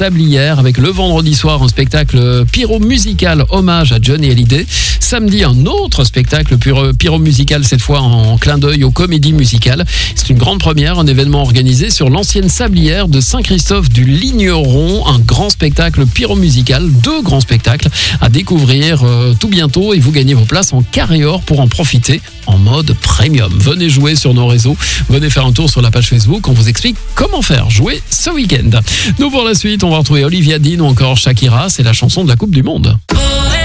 Sablières avec le vendredi soir un spectacle pyro-musical hommage à Johnny Hallyday. Samedi, un autre spectacle pyro-musical, cette fois en clin d'œil aux comédies musicales. C'est une grande première, un événement organisé sur l'ancienne Sablière de Saint-Christophe du Ligneron. Un grand spectacle pyro-musical, 2 grands spectacles à découvrir tout bientôt et vous gagnez vos places en carré or pour en profiter en mode premium. Venez jouer sur nos réseaux, venez faire un tour sur la page Facebook, on vous explique comment faire jouer ce week-end. Nous pour la suite, on va retrouver Olivia Dean ou encore Shakira, c'est la chanson de la Coupe du Monde.